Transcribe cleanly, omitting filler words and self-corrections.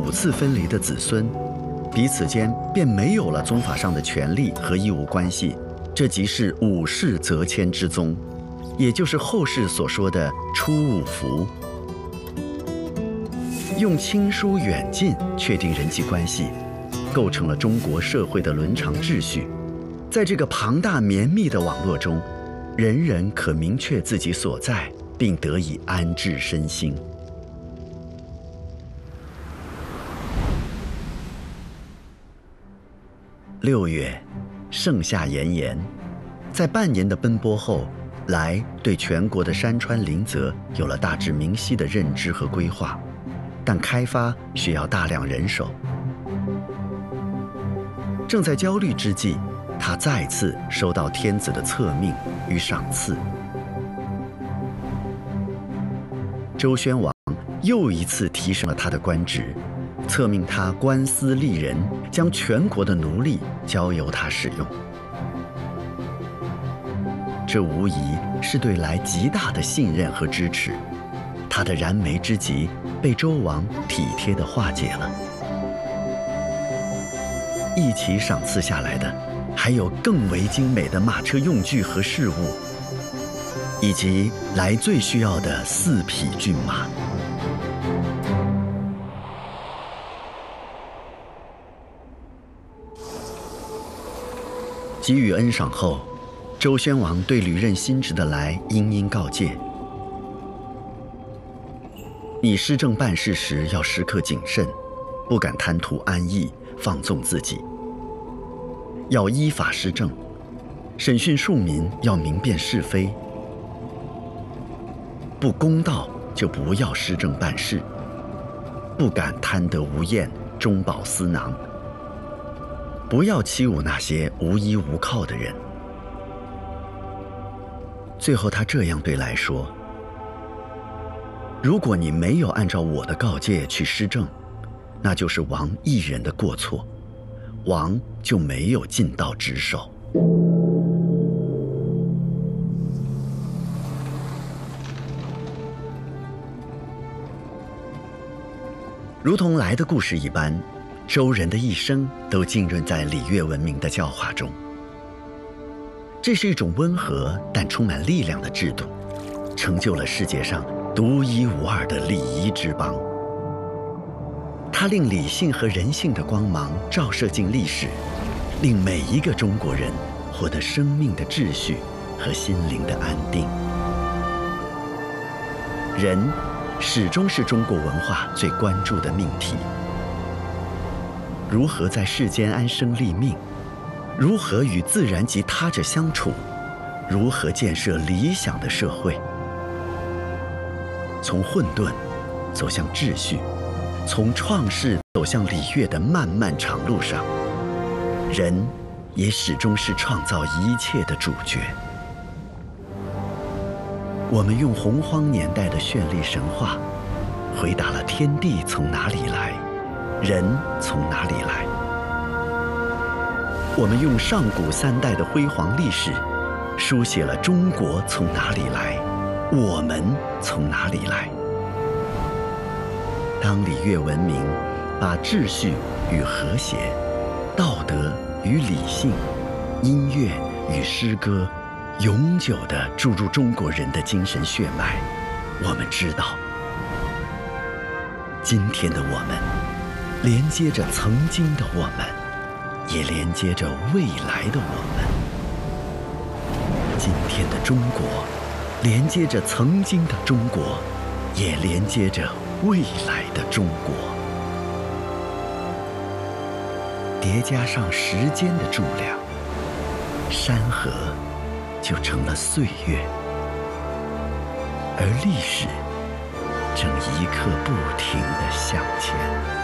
5次分离的子孙，彼此间便没有了宗法上的权利和义务关系，这即是5世则迁之宗，也就是后世所说的初五福。用亲疏远近确定人际关系，构成了中国社会的伦常秩序。在这个庞大绵密的网络中，人人可明确自己所在，并得以安置身心。6月，盛夏炎炎，在半年的奔波后，来对全国的山川林泽有了大致明晰的认知和规划，但开发需要大量人手。正在焦虑之际，他再次收到天子的册命与赏赐。周宣王又一次提升了他的官职，册命他官司吏人，将全国的奴隶交由他使用。这无疑是对来极大的信任和支持，他的燃眉之急被周王体贴地化解了。一起赏赐下来的，还有更为精美的马车用具和饰物，以及来最需要的4匹骏马。给予恩赏后，周宣王对履任新职的来殷告诫：你施政办事时要时刻谨慎，不敢贪图安逸，放纵自己，要依法施政，审讯庶民要明辨是非，不公道就不要施政办事，不敢贪得无厌，中饱私囊，不要欺侮那些无依无靠的人。最后他这样对来说：如果你没有按照我的告诫去施政，那就是王一人的过错，王就没有尽到职守。如同来的故事一般，周人的一生都浸润在礼乐文明的教化中。这是一种温和但充满力量的制度，成就了世界上独一无二的礼仪之邦。它令理性和人性的光芒照射进历史，令每一个中国人获得生命的秩序和心灵的安定。人始终是中国文化最关注的命题。如何在世间安身立命？如何与自然及他者相处？如何建设理想的社会？从混沌走向秩序，从创世走向礼乐的漫漫长路上，人也始终是创造一切的主角。我们用洪荒年代的绚丽神话，回答了天地从哪里来，人从哪里来。我们用上古3代的辉煌历史，书写了中国从哪里来，我们从哪里来。当礼乐文明把秩序与和谐、道德与理性、音乐与诗歌永久地注入中国人的精神血脉，我们知道，今天的我们连接着曾经的我们，也连接着未来的我们。今天的中国连接着曾经的中国，也连接着未来的中国。叠加上时间的重量，山河就成了岁月，而历史正一刻不停地向前。